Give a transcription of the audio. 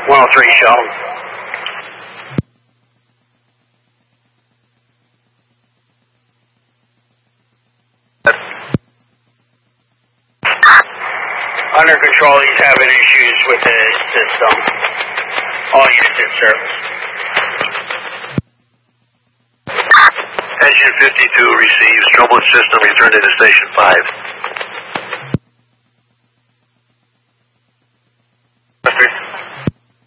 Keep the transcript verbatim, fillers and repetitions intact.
one oh three shown. Under control, he's having issues with the system. All units in service. Engine fifty-two receives troubled system, return to station five. Okay.